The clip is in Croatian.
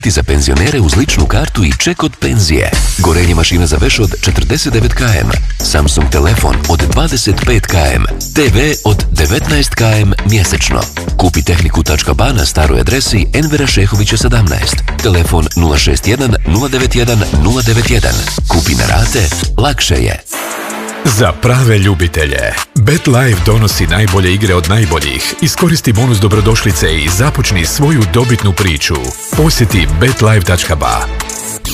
Ti za penzionere uz ličnu kartu i ček od penzije. Gorenje mašina za veš od 49 km. Samsung telefon od 25 km. TV od 19 km mjesečno. Kupi tehniku.ba na staroj adresi Envera Šehovića 17. Telefon 061 091 091. Kupi na rate, lakše je. Za prave ljubitelje, BetLife donosi najbolje igre od najboljih. Iskoristi bonus dobrodošlice i započni svoju dobitnu priču. Posjeti betlife.ba.